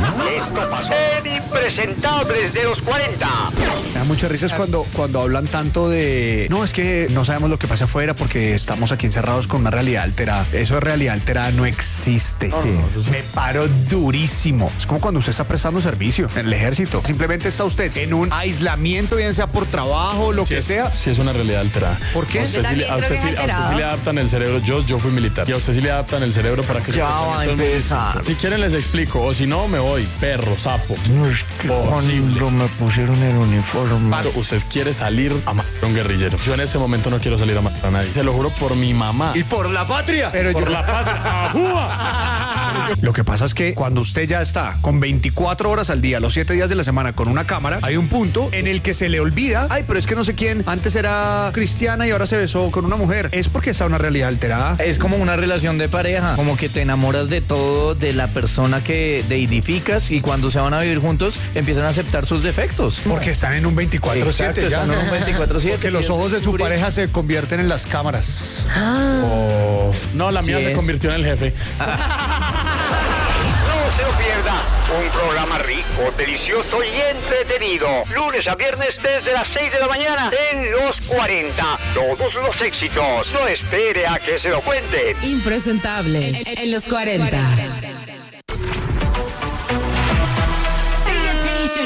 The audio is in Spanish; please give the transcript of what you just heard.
Esto pasó en Impresentables de los 40. Me da mucha risa es cuando hablan tanto de... No, es que no sabemos lo que pasa afuera porque estamos aquí encerrados con una realidad alterada. Eso de realidad alterada no existe. Me paro durísimo. Es como cuando usted está prestando servicio en el ejército. Simplemente está usted en un aislamiento, bien sea por trabajo, lo que sea. Sí, es una realidad alterada. ¿Por qué? A usted sí le adaptan el cerebro. Yo fui militar. Y a usted sí le adaptan el cerebro para que... Ya va a empezar. Si quieren les explico. O si no, me voy. Perro, sapo. No, es que cuando me pusieron el uniforme. Claro, usted quiere salir a matar a un guerrillero. Yo en este momento no quiero salir a matar a nadie. Se lo juro por mi mamá. Y por la patria. Pero por la patria. ¡Ajúa! Lo que pasa es que cuando usted ya está con 24 horas al día, los 7 días de la semana con una cámara, hay un punto en el que se le olvida, ay, pero es que no sé quién, antes era cristiana y ahora se besó con una mujer. Es porque está una realidad alterada. Es como una relación de pareja, como que te enamoras de todo, de la persona que edificas y cuando se van a vivir juntos empiezan a aceptar sus defectos. Porque están en un 24/7 Exacto, ya, están ¿no? en un 24/7. Que los ojos de su pareja se convierten en las cámaras. No, la mía se convirtió en el jefe. No se lo pierda. Un programa rico, delicioso y entretenido. Lunes a viernes desde las 6 de la mañana en Los 40. Todos los éxitos. No espere a que se lo cuenten. Impresentable en los 40.